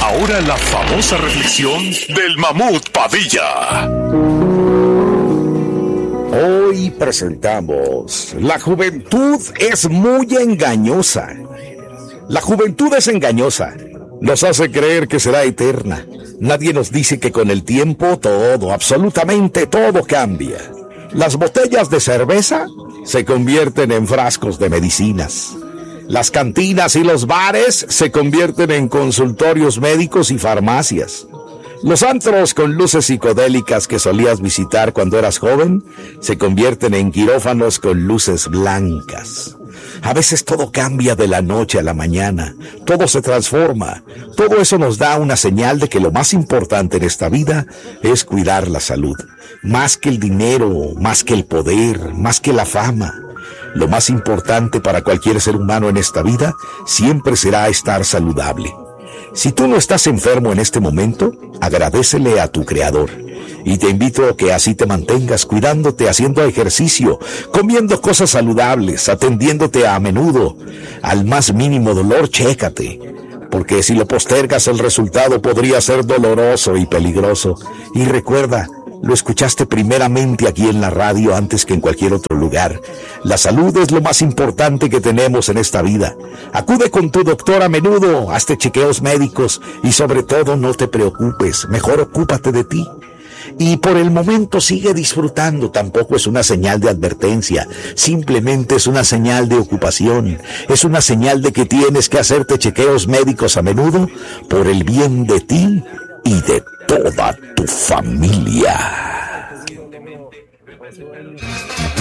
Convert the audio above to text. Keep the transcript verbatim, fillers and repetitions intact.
Ahora la famosa reflexión del Mamut Padilla. Hoy presentamos: la juventud es muy engañosa. La juventud es engañosa. Nos hace creer que será eterna. Nadie nos dice que con el tiempo todo, absolutamente todo cambia. Las botellas de cerveza se convierten en frascos de medicinas. Las cantinas y los bares se convierten en consultorios médicos y farmacias. Los antros con luces psicodélicas que solías visitar cuando eras joven se convierten en quirófanos con luces blancas. A veces todo cambia de la noche a la mañana, todo se transforma. Todo eso nos da una señal de que lo más importante en esta vida es cuidar la salud. Más que el dinero, más que el poder, más que la fama. Lo más importante para cualquier ser humano en esta vida siempre será estar saludable. Si tú no estás enfermo en este momento, agradécele a tu Creador. Y te invito a que así te mantengas cuidándote, haciendo ejercicio, comiendo cosas saludables, atendiéndote a menudo. Al más mínimo dolor, chécate. Porque si lo postergas, el resultado podría ser doloroso y peligroso. Y recuerda, lo escuchaste primeramente aquí en la radio antes que en cualquier otro lugar. La salud es lo más importante que tenemos en esta vida. Acude con tu doctor a menudo, hazte chequeos médicos y sobre todo no te preocupes, mejor ocúpate de ti. Y por el momento sigue disfrutando, tampoco es una señal de advertencia, simplemente es una señal de ocupación, es una señal de que tienes que hacerte chequeos médicos a menudo por el bien de ti y de toda tu familia.